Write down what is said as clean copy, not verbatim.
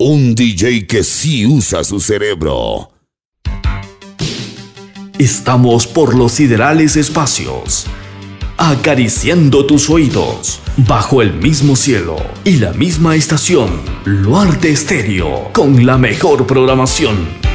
Un DJ que sí usa su cerebro. Estamos por los siderales espacios, acariciando tus oídos, bajo el mismo cielo y la misma estación. Luarte Estéreo, con la mejor programación.